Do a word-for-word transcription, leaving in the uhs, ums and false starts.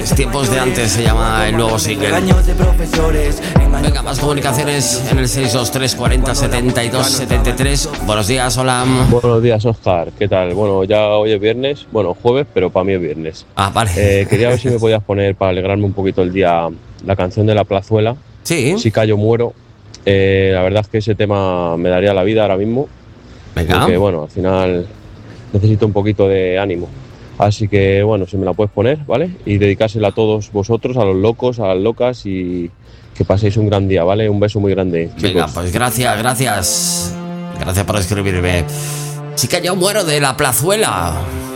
antes, tiempos de antes se llama el nuevo single. Venga, más comunicaciones en el seis dos tres cuarenta setenta y dos setenta y tres. Buenos días, hola. Buenos días, Oscar, ¿qué tal? Bueno, ya hoy es viernes, bueno, jueves, pero para mí es viernes. Ah, vale. Eh, quería ver si me podías poner, para alegrarme un poquito el día, la canción de La Plazuela. Sí. Si callo muero. Eh, la verdad es que ese tema me daría la vida ahora mismo. Venga. Porque, bueno, al final necesito un poquito de ánimo. Así que, bueno, si me la puedes poner, ¿vale? Y dedicársela a todos vosotros, a los locos, a las locas, y que paséis un gran día, ¿vale? Un beso muy grande, chicos. Venga, pues gracias, gracias. Gracias por escribirme. Sí que yo muero de La Plazuela.